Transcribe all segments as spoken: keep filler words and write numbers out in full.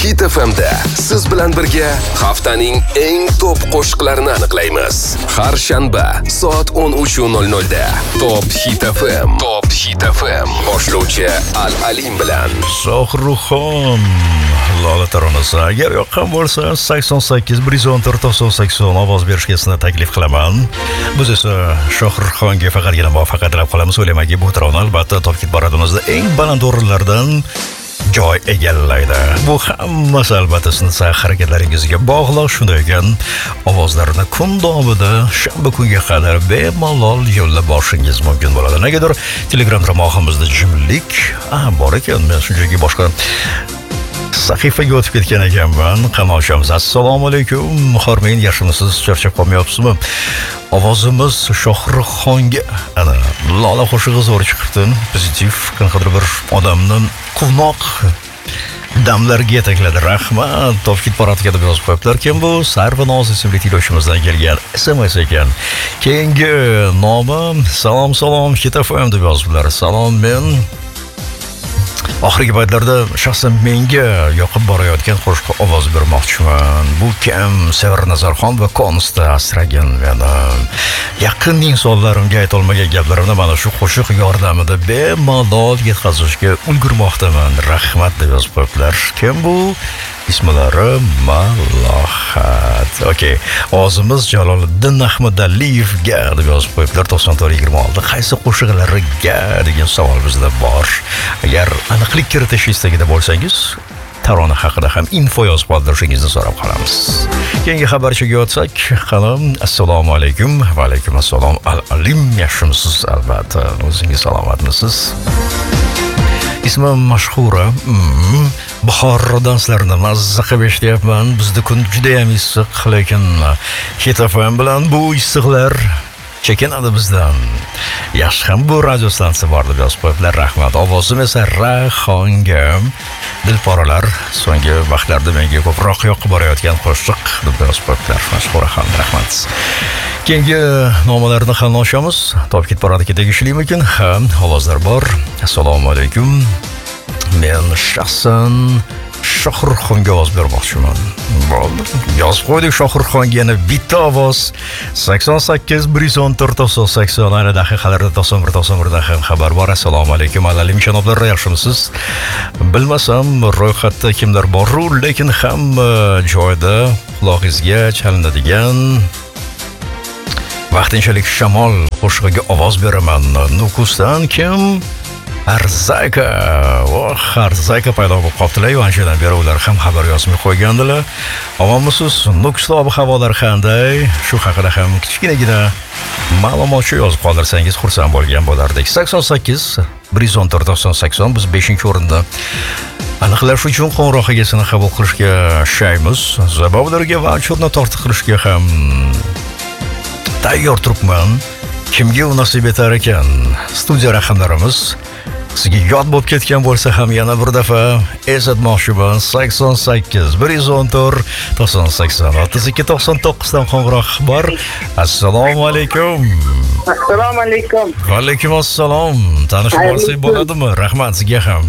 Hit F M'da siz bilan birga haftaning eng top qo'shiqlarini aniqlaymiz. Har shanba soat o'n uch nol nol da Top Hit F M. Top Hit F M boshlovchi Al-Alim bilan Shohruxxon Lola taronasi agar yoqqan bo'lsa sakson sakkiz bir yuz o'n to'rt to'qson sakson ovoz berishga taklif qilaman. Biz esa Shohruxxonga faqatgina muvaffaqiyatlar qilamiz. O'ylaymanki bu taron albatta Top Hit paradimizda eng baland o'rinlardan joy egallaydi. Bu hammasi albatta sizning harakatlaringizga bog'liq. Shunday ekan, ovozlarni kun davomida shanba kunga qadar bemalol yo'llab borishingiz mumkin bo'ladi. Negadir Telegram tarmog'imizda jimlik ah, bor ekan. Men shunchaki boshqa sahifaga o'tib ketgan ekanman. Qanoshamiz. Assalomu alaykum. Hormang, yaxshimisiz? Charchab qolmayapsizmi? Ovozimiz Shohruxxonga ana Lola qo'shig'i zo'r chiqibdi. Pozitiv, qanaqadir bir odamni quvnoq damlarga yetakladi. Rahmat. Top Hit paradiga deb yozib qo'yibdilar. Kim bu? Sarvinoz ismli tinglovchimizdan kelgan S M S ekan. Keyingi nomi salom salom Hit F M deb yozibdilar. Salom, men oxirgi paytlarda shaxsan menga yoqib borayotgan qo'shiqqa ovoz bermoqchiman. Bu kim? Sevara Nazarxon va Konsta asragan meni. Yaqin insonlarimga aytolmagan gaplarimni mana shu qo'shiq yordamida bemalol yetkazishga ulgurmoqdaman. Rahmat deb yozib qo'yibdilar. Kim bu? Ismlari Malohat. Okey. Ovozimiz Jaloliddin Ahmadaliyevga deb yozib qo'yibdilar. to'qson to'rt yigirma olti. Qaysi qo'shiqlariga degan savol bizda bor. Agar aniqlik kiritish istagida bo'lsangiz, tarona haqida ham info yozib qoldirishingizni so'rab qolamiz. Keyingi xabarchiga o'tsak, qalam. Assalomu alaykum. Va alaykum assalom. Al-Alim, yaxshimisiz? Albatta. O'zingiz salomatmisiz? Ismim Mashhura. Mm-hmm. Bahor danslarini mazza qilib eshityapman. Bizda kun juda ham issiq, lekin Hit F M bilan bu issiqlar chekinadi bizdan. Yaxshi ham bu radio stansiya bor deb yozib qo'yibdilar. Rahmat. Ovozim esa Rayhonga. Dilporalar so'nggi vaqtlarda menga ko'proq yoqib borayotgan qo'shiq deb yozib qo'yibdilar. Mashhura ham rahmat. Keyingi nomalarni xalnoshamiz. Top Hit paradiga tegishliimikin? Ha, ovozlar bor. Assalomu alaykum. Men shaxsan Shohruxxonga ovoz bermoqchiman. Bo'ldi. Yozib qo'ydik Shohruxxonga yana bitta ovoz. sakson sakkiz bir yuz o'n to'rt to'qson sakson ayni daqiqalarda to'qson bir to'qson bir da ham xabar bor. Assalomu alaykum. Al-Alim janoblar, yaxshimisiz? Bilmasam ro'yxatda kimlar bor, lekin hamma joyda quloqingizga chalinadigan vaqtinchalik shamol qo'shig'iga ovoz beraman. Nukusdan kim? Arzayka. Oh, Arzayka paydo bo'lib qoldilar. Anchadan beri ular ham xabar yozmay qo'ygandilar. Omonmisiz? Nukusda ob-havolar qanday? Shu haqida ham kichkinagina ma'lumotcha yozib qoldirsangiz xursand bo'lgan bo'lardik. sakson sakkiz bir yuz o'n to'rt to'qson sakson biz beshinchi o'rinda aniqlash uchun qo'ng'iroq egasini qabul qilishga shaymiz. Zaboblarga va uchurni tortiq qilishga ham tayyor turibman. Kimga u nasib etar ekan? Studiya raqamlarimiz sizga yod bo'lib ketgan bo'lsa ham yana bir daf'a eslatmoqchiman. sakson sakkiz bir yuz o'n to'rt to'qson sakson o'ttiz ikki to'qson to'qqiz dan qo'ng'iroq bor. Assalomu alaykum. Assalomu alaykum. Va alaykum assalom. Tanishib olsak bo'ladimi? Rahmat sizga ham.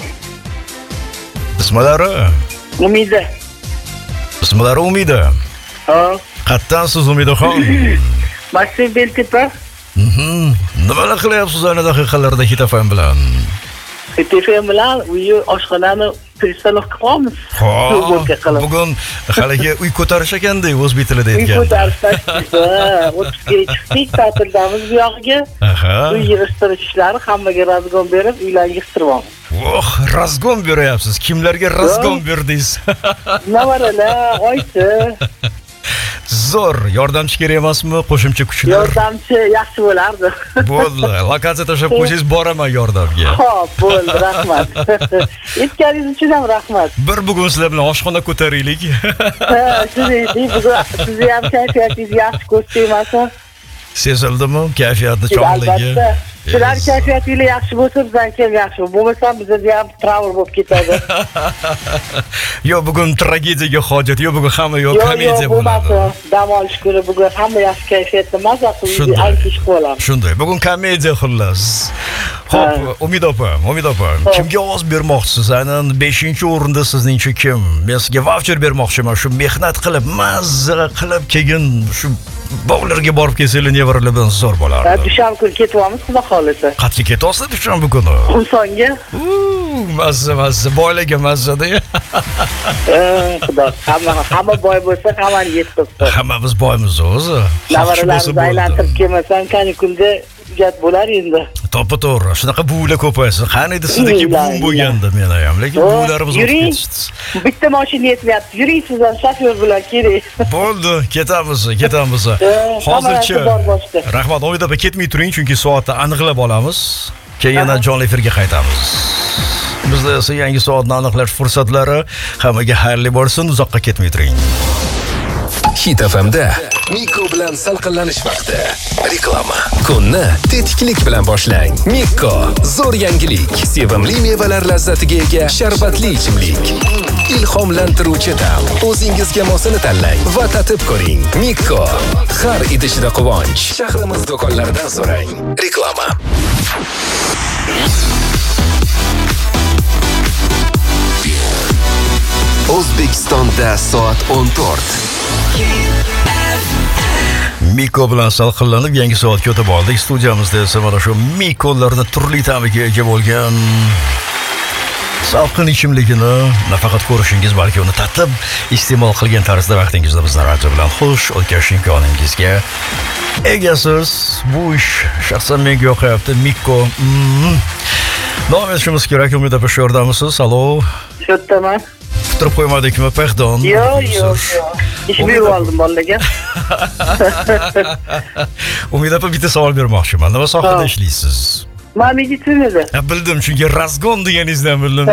Ismlari? Umida. Ismlari Umida. Ha. Qattansiz Umidaxon? Maksim Beltepa. Mhm. Nimalar qilyapsiz ayni daqiqalarda Hit F M bilan? Hit F M bilan uy oshxonani перестановка qilamiz. Bugun haliga uy ko'tarish ekanda, o'zbek tilida aytgan. Uy ko'tarishda o'tizga chiqdik, ta'tildamiz bu yog'iga. Aha. Uy yig'ishtirish ishlari hammaga razgon berib, uylarga yig'ishtiramiz. Oh, razgon beryapsiz. Kimlarga razgon berdingiz? Navaralar, oychi. Zo'r, yordamchi kerak emasmi? Qo'shimcha kuchlar. Yordamchi yaxshi bo'lardi. Bo'ldi, lokatsiya tashlab qo'ysangiz boraman yordamga. Xo'p, bo'ldi, rahmat. Aytganingiz uchun ham rahmat. Bir bugun sizlar bilan oshxona ko'taraylik. Ha, shunday, bugun sizni ham kayfiyatingiz yaxshi ko'rsatmayapti. Sezildimi? Kayfiyatni chog'ligi. Albatta, Sizlar kayfiyatingiz yaxshi bo'lsa, bizaniki ham yaxshi. Bo'lmasa bizda ham travma bo'lib ketadi. Yo, bugun tragediyaga hojat, yo bugun hamma yo komediya bo'ladi. Dam olish kuni bugun hamma yaxshi kayfiyatda maza qilib aytish qilamiz. Shunday. Bugun komediya xullas. Xo'p, Umid opa, Umid opa, kimga ovoz bermoqchisiz? Aynan beshinchi o'rinda sizningcha kim? Men sizga voucher bermoqchiman. Shu mehnat qilib, mazza qilib keyin shu bog'larga borib kelsanglar nevaralar bilan zo'r bo'lardi. Dushanba kuni ketyapmiz, xudo xolisa. Qatga ketyapsiz dushanba kuni? Xumsonga. Uuu, mazza, mazza, boylarga mazza-da. Xudo, hamma hamma boy bo'lsa, hammani yetkazdi. Hammamiz boymiz o'zi. Navaralarni aylantirib kelmasam, kanikulda gap bo'lar endi. To'ppa-to'g'ri. Shunaqa buvilar ko'paysin. Qani edi sizniki buvim bo'lganda men ham, lekin buvlarimiz o'tib ketishdi. Bitta mashina yetmayapti. Yuring sizdan shofyor bilan kerak. Bo'ldi, ketamiz, ketamiz. Hozircha rahmat, Umid opa ketmay turing, chunki soatni aniqlab olamiz. Keyin jonli efirga qaytamiz. Bizda esa yangi soatni aniqlash fursatlari hammaga xayrli bo'lsin, uzoqqa ketmay turing. Hit F M'da Miko bilan salqinlanish vaqti. Reklama. Kunni tetiklik bilan boshlang. Miko, zo'r yangilik. Sevimli mevalar lazzatiga ega sharbatli ichimlik. Ilhomlantiruvchi ta'm. O'zingizga mosini tanlang va tatib ko'ring. Miko, har idishida quvonch. Shahrimiz do'konlaridan so'rang. Reklama. O'zbekistonda soat o'n to'rt. Miko bilan salqinlanib yangi soatga o'tib oldik. Studiyamizda esa mana shu Mikolarning turli ta'miga ega bo'lgan salqin ichimligini nafaqat ko'rishingiz, balki uni tatib iste'mol qilgan tarzda vaqtingizni bizlar radio bilan xush o'tkazish imkoningizga egasiz. Bu ish shaxsan menga yoqayapti. Miko. Mm. Davom etishimiz kerak. Umid opa, shu yordamisiz? Alo. Shu yerdaman. Kutirib qo'ymadikmi, pardon? Yo'q, yo'q, yo'q. Ish berib oldim bolalarga. Umid opa, bitta savol bermoqchiman. Nima sohada ishlaysiz? Men meditsinada. Ha, bildim, chunki razgon deganingizdan bildim.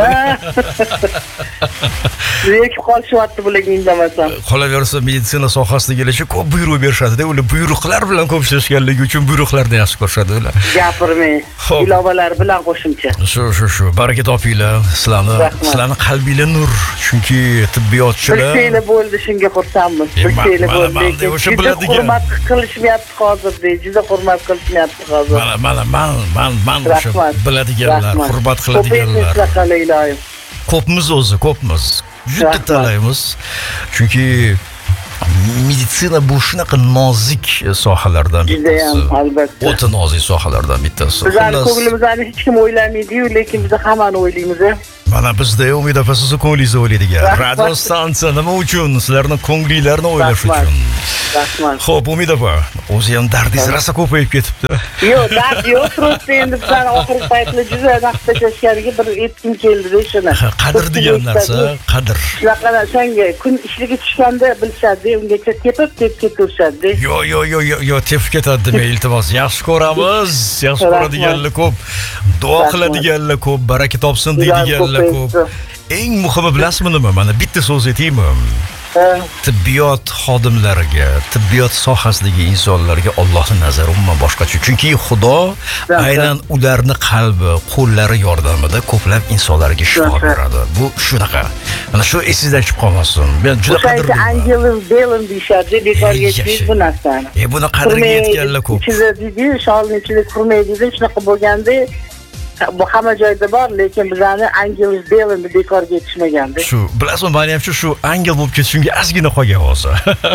Lekin qolishyapti bularga indamasam. Qolaversa, meditsina sohasidagilarga ko'p buyruq berishadi-da, ular buyruqlar bilan ko'p ishlashganligi uchun buyruqlarni yaxshi ko'rishadi ular. Gapirmang. Ilovalar bilan qo'shimcha. Shu, shu, shu. Baraka topinglar. Sizlarni, sizlarni qalbinglar nur. Chunki tibbiyotchilar. Bilsanglar bo'ldi, shunga xursandmiz. Bilsanglar bo'ldi. O'sha biladigan. Hurmat qilishmayapti hozirda. Juda hurmat qilishmayapti hozir. Mana, mana, man, man, man o'sha biladiganlar, hurmat qiladiganlar. Ko'pmiz o'zi, ko'pmiz. Juda talaymiz. Chunki meditsina bu shunaqa nozik sohalardan bittasi. Albatta. O'ta nozik sohalardan bittasi. Bizning ko'nglimizdan hech kim o'ylamaydi-yu, lekin biz hammani o'ylaymiz. Mana bizda Umid opa sizni ko'nglingizni o'ylaydigan. Radio stansiya nima uchun? Sizlarning ko'nglingizni o'ylash uchun. Rahmat. Xo'p, Umid opa, o'zi ham dardingiz rosa ko'payib ketibdi. Yo'q, dard yo'q, просто endi bizlar oxirgi paytda juda vaqt tashlashganiga bir etkim keldi-da shuni. Qadr degan narsa, qadr. Shunaqa senga kun ishiga tushganda bilishadi, ungacha tepib tepib ketaverishadi. Yo'q, yo'q, yo'q, yo'q, tepib ketadi dema, iltimos. Yaxshi ko'ramiz, yaxshi ko'radiganlar ko'p, duo qiladiganlar ko'p, baraka topsin deydiganlar ko'p. Eng muhimi bilasizmi nima? Mana bitta so'z aytaymi? Tibbiyot xodimlariga, tibbiyot sohasidagi insonlarga Allohning nazari umuman boshqacha. Chunki Xudo aynan ularning qalbi, qo'llari yordamida ko'plab insonlarga shifo beradi. Bu shunaqa. Mana shu esingizdan chiqib qolmasin. Men juda qadrlayman. Angelus Belen deyshadi, bekorga aytmaysiz bu narsani. E buni qadriga yetganlar ko'p. Ichida deydi, sholning ichida qurmaydi, shunaqa bo'lganda bu hamma joyda bor, lekin bizani Angelus Belen bekorga yetishmaganda. Shu, bilasizmi, meni ham shu angel bo'lib ketishimga ozgina qolgan hozir.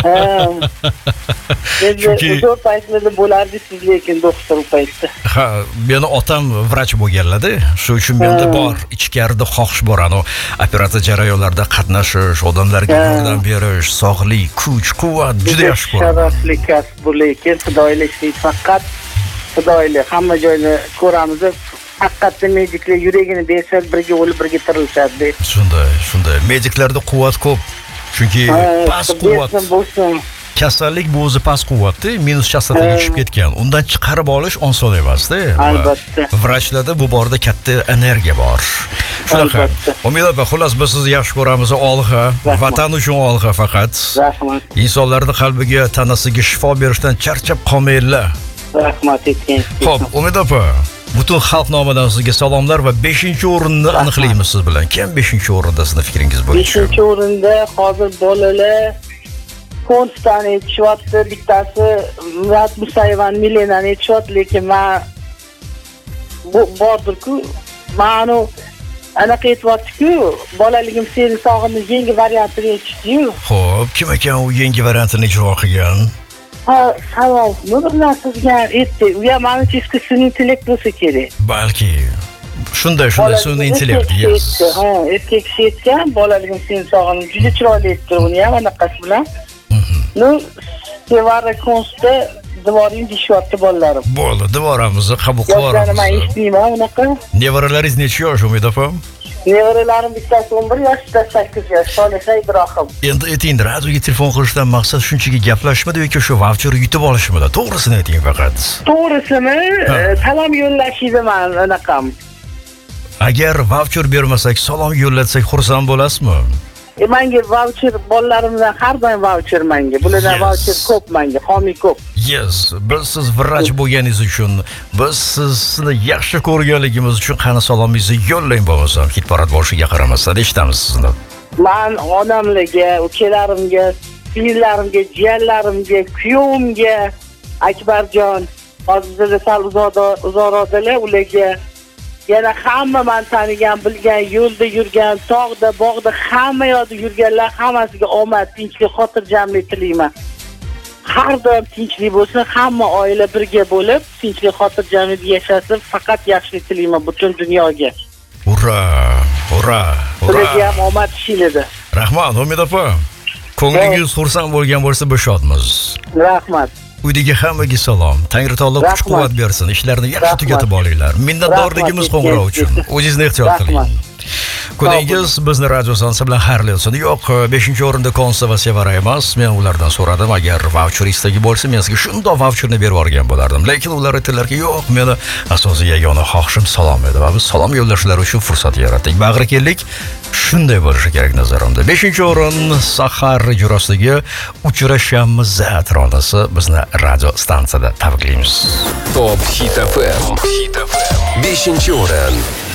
Chunki o'sha paytlarda bo'lardi siz, lekin doktor paytda. Ha, meni otam vrach bo'lganlar-da. Shu uchun menda bor, ichkarida xohish bor, ana operatsiya jarayonlarida qatnashish, odamlarga yordam berish, sog'lik, kuch, quvvat juda yaxshi ko'raman. Sharafli kasb bu, lekin xudoylik faqat xudoylik hamma joyni ko'ramiz. Haqiqatda mediklar yuragini bersa, birga o'lib, birga tirilishadi. Shunday, shunday. Mediklarda quvvat ko'p. Chunki past quvvat. Kasallik bu o'zi past quvvatda, minus chastotaga tushib ketgan. Undan chiqarib olish oson emas-da. Albatta. Vrachlarda bu borada katta energiya bor. Shunaqa. Umid opa, xullas biz sizni yaxshi ko'ramiz, olg'a, vatan uchun olg'a faqat. Rahmat. Insonlarning qalbiga, tanasiga shifo berishdan charchab qolmaylar. Rahmat aytganingiz. Xo'p, Umid opa, butun xalq nomidan sizga salomlar va beshinchi o'rinni aniqlaymiz siz bilan. Kim beshinchi o'rinda sizni fikringiz bo'yicha? beshinchi o'rinda hozir bolalar Konstani aytishyapti, bittasi Murat Musayevani Milenani aytishyapti, lekin men bu bordir-ku, men anaqa aytyapti-ku, bolaligim seni sog'indim yangi variantini aytishdi-yu. Xo'p, kim ekan u yangi variantini ijro qilgan? Ha, savol, nima bir narsaga aytdi. U ham menimcha eski sun'iy intellekt bo'lsa kerak. Balki shunday shunday sun'iy intellekt. Yes. Ha, erkak kishi aytgan, bolaligim seni sog'indim, juda chiroyli aytdi uni ham anaqasi bilan. Nu, Sevara Konsta devoring deyishyapti bolalarim. Bo'ldi, devoramizni qabul Yoshlarni men qilamiz. eshitmayman unaqa. Nevaralaringiz necha yosh, Umid opa? Nevaralarim bittasi o'n bir yosh, bittasi sakkiz yosh. Soliha Ibrohim. Endi ayting, radioga telefon qilishdan maqsad shunchaki gaplashishmidi yoki shu voucher yutib olishmidi? To'g'risini ayting faqat. To'g'risini e, salom yo'llash edi men anaqam. Agar voucher bermasak, salom yo'llatsak xursand bo'lasizmi? E menga voucher bolalarimdan har doim voucher menga. Bulardan Yes. voucher ko'p menga, homiy ko'p. Yes, biz siz vrach bo'lganingiz uchun, biz sizni yaxshi ko'rganligimiz uchun qani salomingizni yo'llang bo'lmasam, hitparat boshiga qaramasdan eshitamiz sizni. Men onamlarga, ukalarimga, singillarimga, jiyanlarimga, kuyovimga, Akbarjon, hozirda sal uzoqroqdalar, ularga yana hamma men tanigan, bilgan, yo'lda yurgan, tog'da, bog'da hamma yoqda yurganlar hammasiga omad, tinchlik, xotirjamlik tilayman. Har doim tinchlik bo'lsin, hamma oila birga bo'lib, tinchlik, xotirjamlik yashasin, faqat yaxshilik tilayman butun dunyoga. Ura, ura, Ularga ura. ham omad ishlaydi. Rahmat, Umid opa. Ko'nglingiz xursand bo'lgan bo'lsa, biz shodmiz. Rahmat. Uydagi hammaga salom. Tangri taolo Rahmat. kuch-quvvat bersin. Ishlarni yaxshi Rahmat. tugatib olinglar. Minnatdorligimiz Rahmat. qo'ng'iroq uchun. O'zingizni ehtiyot qiling. Rahmat. Kuningiz bizni radio stansiya bilan xayrli bo'lsin. Yo'q, beshinchi o'rinda Konsta va Sevara emas. Men ulardan so'radim, agar voucher istagi bo'lsa, men sizga shundoq voucherni berib yuborgan bo'lardim. Lekin ular aytdilarki, yo'q, meni asosiy yagona xohishim salom edi va biz salom yo'llashlari uchun fursat yaratdik. Bag'rikenlik shunday bo'lishi kerak nazarimda. beshinchi o'rin Sahar ijrosidagi Uchrashamiz tronasi bizni radio stansiyada tabriklaymiz. Top Hit F M. Hit F M. beshinchi o'rin.